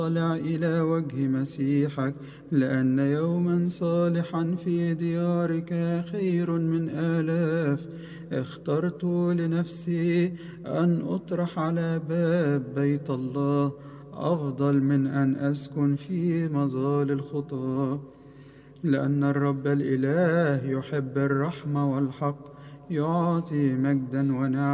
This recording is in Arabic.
طالع إلى وجه مسيحك، لأن يوما صالحا في ديارك خير من آلاف. اخترت لنفسي أن أطرح على باب بيت الله أفضل من أن أسكن في مظال الخطاة، لأن الرب الإله يحب الرحمة والحق، يعطي مجدا ونعمة